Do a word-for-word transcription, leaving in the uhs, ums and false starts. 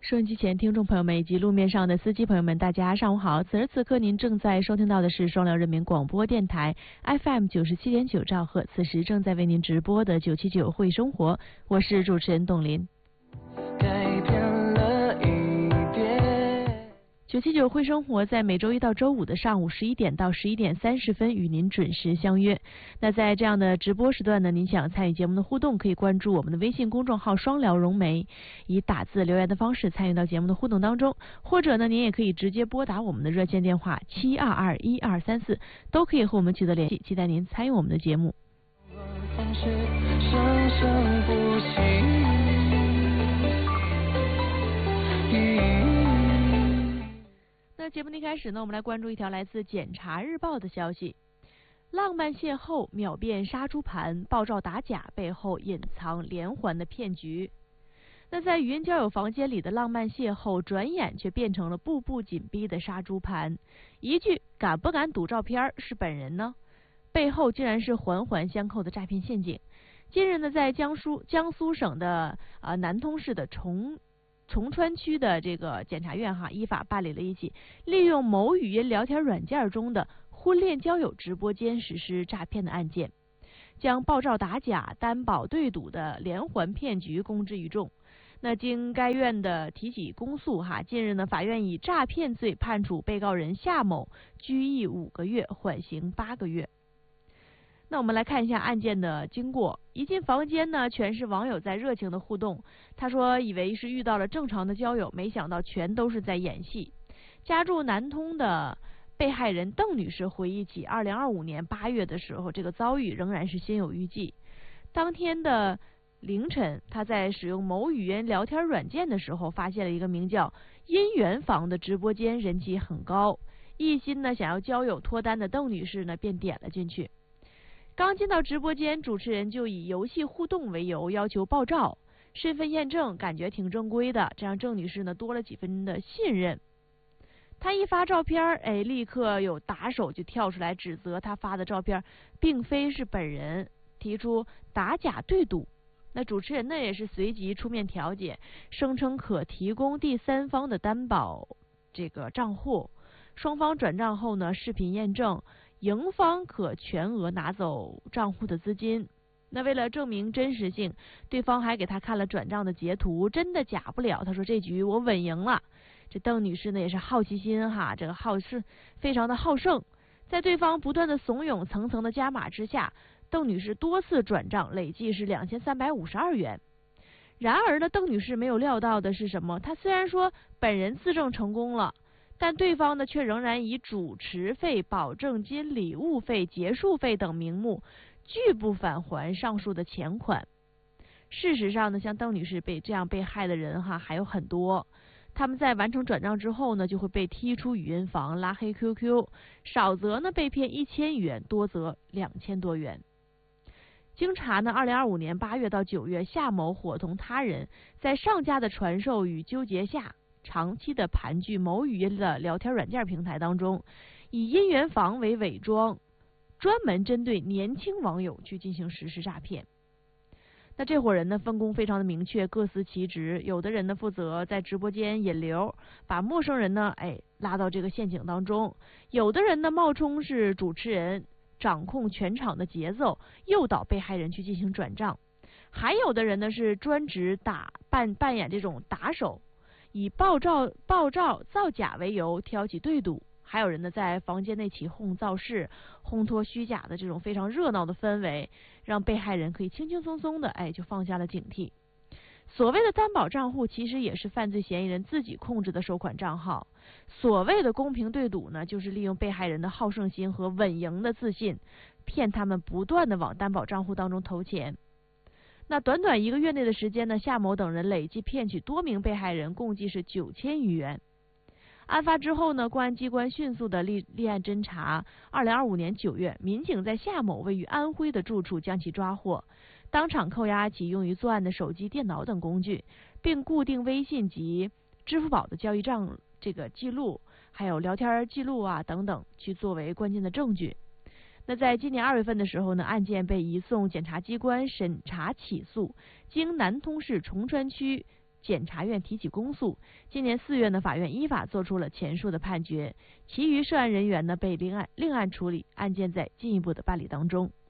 收音机前听众朋友们以及路面上的司机朋友们，大家上午好！此时此刻您正在收听到的是双辽人民广播电台 F M 九十七点九兆赫，此时正在为您直播的九七九会生活，我是主持人董林。九七九会生活在每周一到周五的上午十一点到十一点三十分与您准时相约。那在这样的直播时段呢，您想参与节目的互动，可以关注我们的微信公众号双辽融媒，以打字留言的方式参与到节目的互动当中，或者呢您也可以直接拨打我们的热线电话七二二一二三四，都可以和我们取得联系，期待您参与我们的节目。那节目的一开始呢，我们来关注一条来自检察日报的消息：浪漫邂逅秒变杀猪盘，爆照打假背后隐藏连环的骗局。那在语音交友房间里的浪漫邂逅，转眼却变成了步步紧逼的杀猪盘。一句敢不敢赌照片是本人呢？背后竟然是环环相扣的诈骗陷阱。近日呢，在江苏江苏省的呃南通市的崇崇川区的这个检察院哈，依法办理了一起利用某语音聊天软件中的婚恋交友直播间实施诈骗的案件，将爆照打假、担保对赌的连环骗局公之于众。那经该院的提起公诉哈，近日呢，法院以诈骗罪判处被告人夏某拘役五个月，缓刑八个月。那我们来看一下案件的经过。一进房间呢，全是网友在热情的互动。他说以为是遇到了正常的交友，没想到全都是在演戏。家住南通的被害人邓女士回忆起二零二五年八月的时候，这个遭遇仍然是心有余悸。当天的凌晨，她在使用某语音聊天软件的时候，发现了一个名叫姻缘房的直播间，人气很高。一心呢想要交友脱单的邓女士呢，便点了进去。刚进到直播间，主持人就以游戏互动为由要求爆照、身份验证，感觉挺正规的，这让郑女士呢多了几分的信任。她一发照片，哎，立刻有打手就跳出来指责她发的照片并非是本人，提出打假对赌。那主持人呢也是随即出面调解，声称可提供第三方的担保这个账户，双方转账后呢视频验证，赢方可全额拿走账户的资金。那为了证明真实性，对方还给他看了转账的截图，真的假不了。他说这局我稳赢了。这邓女士呢也是好奇心哈，这个好是非常的好胜，在对方不断的怂恿、层层的加码之下，邓女士多次转账，累计是两千三百五十二元。然而呢，邓女士没有料到的是什么？她虽然说本人自证成功了，但对方呢却仍然以主持费、保证金、礼物费、结束费等名目拒不返还上述的钱款。事实上呢，像邓女士被这样被害的人哈还有很多，他们在完成转账之后呢，就会被踢出语音房、拉黑 Q Q， 少则呢被骗一千元，多则两千多元。经查呢，二零二五年八月到九月，夏某伙同他人在上家的传授与纠结下，长期的盘踞某语音的聊天软件平台当中，以姻缘房为伪装，专门针对年轻网友去进行实施诈骗。那这伙人呢分工非常的明确，各司其职。有的人呢负责在直播间引流，把陌生人呢哎拉到这个陷阱当中；有的人呢冒充是主持人，掌控全场的节奏，诱导被害人去进行转账；还有的人呢是专职打扮扮演这种打手，以爆照、爆照造假为由挑起对赌；还有人呢在房间内起哄造势，烘托虚假的这种非常热闹的氛围，让被害人可以轻轻松松的哎就放下了警惕。所谓的担保账户其实也是犯罪嫌疑人自己控制的收款账号。所谓的公平对赌呢，就是利用被害人的好胜心和稳赢的自信，骗他们不断的往担保账户当中投钱。那短短一个月内的时间呢，夏某等人累计骗取多名被害人，共计是九千余元。案发之后呢，公安机关迅速的立立案侦查。二零二五年九月，民警在夏某位于安徽的住处将其抓获，当场扣押其用于作案的手机、电脑等工具，并固定微信及支付宝的交易账这个记录，还有聊天记录啊等等，去作为关键的证据。那在今年二月份的时候呢，案件被移送检察机关审查起诉，经南通市崇川区检察院提起公诉。今年四月呢，法院依法作出了前述的判决，其余涉案人员呢被另案另案处理，案件在进一步的办理当中。